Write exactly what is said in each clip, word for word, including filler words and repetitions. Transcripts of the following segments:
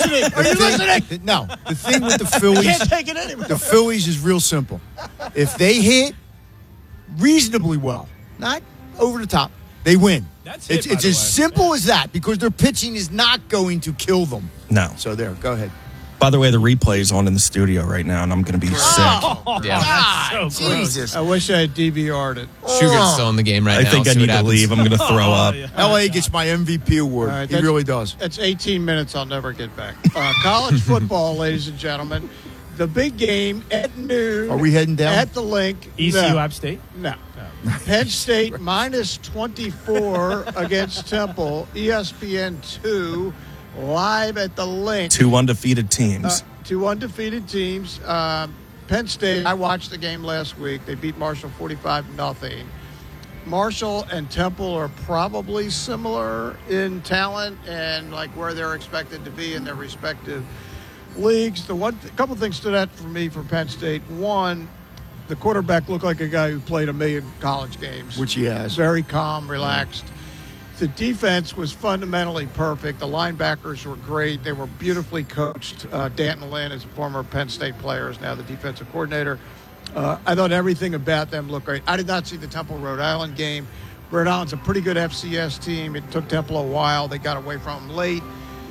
listening? Are you thing, listening? No. The thing with the I Phillies, can't take it anymore. the Phillies is real simple. If they hit reasonably well, not over the top, they win. That's it's it, by it's the as way. simple as that because their pitching is not going to kill them. No. So there, go ahead. By the way, the replay's on in the studio right now, and I'm going to be sick. Oh, Yeah. God, so gross. Jesus. I wish I had D V R'd it. Sugar's still in the game right I now. think I See need what to happens. leave. I'm going to throw up. yeah. L A gets my M V P award. All right, he that's- really does. That's eighteen minutes I'll never get back. Uh, college football, ladies and gentlemen. The big game at noon. Are we heading down? At the link. E C U No. App State? No. Penn State minus twenty-four against Temple. E S P N two live at the link. Two undefeated teams. Uh, two undefeated teams. Um, Penn State, I watched the game last week. They beat Marshall forty-five nothing. Marshall and Temple are probably similar in talent and like where they're expected to be in their respective leagues. The one, a couple things stood out for me for Penn State. One, the quarterback looked like a guy who played a million college games, Which he has. Very calm, relaxed. The defense was fundamentally perfect. The linebackers were great. They were beautifully coached. Uh, Danton Lynn is a former Penn State player, is now the defensive coordinator. Uh, I thought everything about them looked great. I did not see the Temple Rhode Island game. Rhode Island's a pretty good F C S team. It took Temple a while. They got away from them late.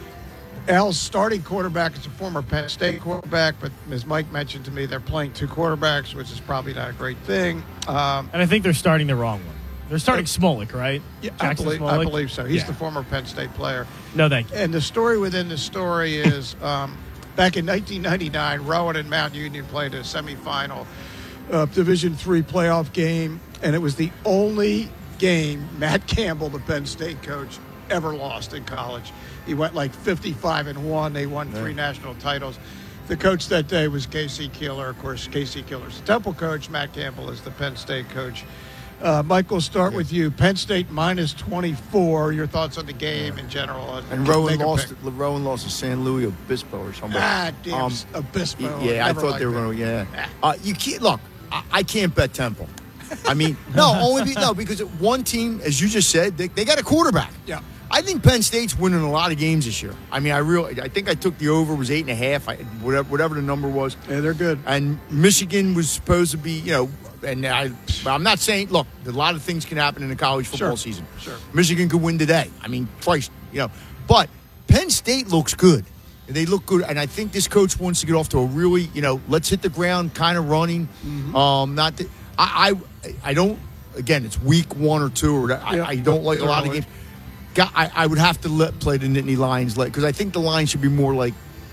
Al's starting quarterback is a former Penn State quarterback, but as Mike mentioned to me, they're playing two quarterbacks, which is probably not a great thing. Um, And I think they're starting the wrong one. They're starting Smolik, right? yeah, I Jackson believe, I Smolik? believe so. He's Yeah. the former Penn State player. No, thank you. And the story within the story is um, back in nineteen ninety-nine, Rowan and Mount Union played a semifinal uh, Division three playoff game, and it was the only game Matt Campbell, the Penn State coach, ever lost in college. He went like fifty-five and one. They won three national titles. The coach that day was K C Keeler. Of course, K C Keeler's the Temple coach. Matt Campbell is the Penn State coach. Uh, Mike, we'll start with you. Penn State minus twenty-four. Your thoughts on the game in general? And Rowan lost. Rowan lost to San Luis Obispo or something. Ah, damn, Um, Obispo. Yeah, I Never thought liked they were them. going to. Yeah. Uh, you can't look. I, I can't bet Temple. I mean, no, only be, no because one team, as you just said, they, they got a quarterback. Yeah. I think Penn State's winning a lot of games this year. I mean, I really, I think I took the over was eight and a half. I, whatever, whatever the number was. Yeah, they're good. And Michigan was supposed to be, you know, and I, I'm not saying, look, a lot of things can happen in the college football Sure. season. Sure. Michigan could win today. I mean, Christ, you know, but Penn State looks good. They look good, and I think this coach wants to get off to a really, you know, let's hit the ground, kind of running. Mm-hmm. Um, not that I, I, I don't. Again, it's week one or two, or I, Yeah. I don't like a lot of Early. games. Got, I, I would have to let play the Nittany Lions because I think the line should be more like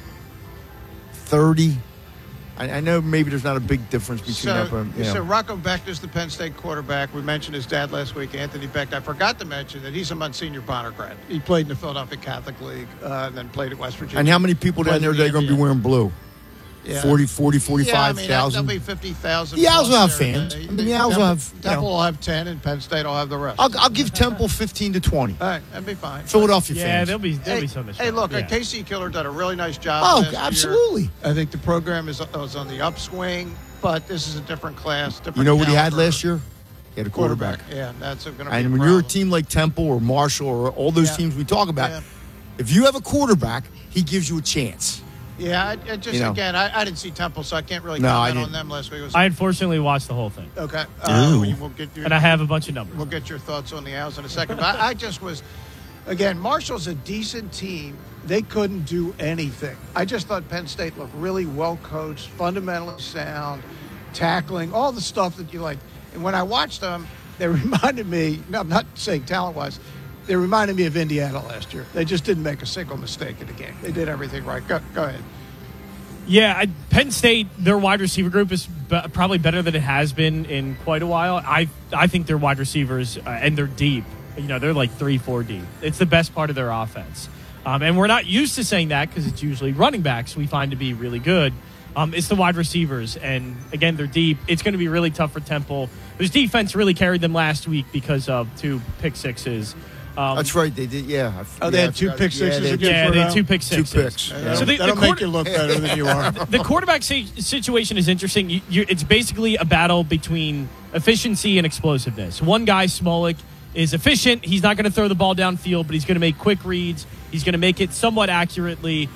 thirty. I, I know maybe there's not a big difference between So, that, but you know. so Rocco Becht's the Penn State quarterback. We mentioned his dad last week, Anthony Becht. I forgot to mention that he's a Monsignor Bonner grad. He played in the Philadelphia Catholic League uh, and then played at West Virginia. And how many people down there that are going to be wearing blue? Yeah. forty, forty, Yeah, I forty-five mean, thousand. There'll be fifty thousand. The Owls will have fans. I mean, the Owls will have, you Temple know. will have ten, and Penn State will have the rest. I'll, I'll give Temple fifteen to twenty. All right, that'd be fine. Philadelphia Yeah, fans. there'll be there'll Hey, be some. hey, look, yeah. K C Killer did a really nice job. Oh, last year. absolutely. I think the program is, is on the upswing, but this is a different class. Different You know what he had caliber. last year? He had a quarterback. Yeah, that's going to be. And a when you're a problem. team like Temple or Marshall or all those Yeah. teams we talk about, Yeah. if you have a quarterback, he gives you a chance. Yeah, I, I just You know. again, I, I didn't see Temple, so I can't really No, I comment on didn't. them last week. It was, I unfortunately watched the whole thing, okay, uh, Ooh. we- we'll get your, and I have a bunch of numbers. we'll get your thoughts on the Owls in a second. But I, I just was, again, Marshall's a decent team. They couldn't do anything. I just thought Penn State looked really well coached, fundamentally sound, tackling, all the stuff that you like. And when I watched them, they reminded me. No, I'm not saying talent-wise. They reminded me of Indiana last year. They just didn't make a single mistake in the game. They did everything right. Go, go ahead. Yeah, I, Penn State, their wide receiver group is b- probably better than it has been in quite a while. I I think their wide receivers, uh, and they're deep. You know, they're like three, four deep. It's the best part of their offense. Um, and we're not used to saying that because it's usually running backs we find to be really good. Um, it's the wide receivers. And, again, they're deep. It's going to be really tough for Temple. Their defense really carried them last week because of two pick sixes. Um, That's right. They did. Yeah. I f- Oh, they yeah, had I two forgot. pick Yeah, sixes they had again? yeah, for they had them? two pick Two sixes. picks. That'll, So the, that'll the make quarter- you look better than you are. the quarterback si- situation is interesting. You, you, it's basically a battle between efficiency and explosiveness. One guy, Smolik, is efficient. He's not going to throw the ball downfield, but he's going to make quick reads. He's going to make it somewhat accurately.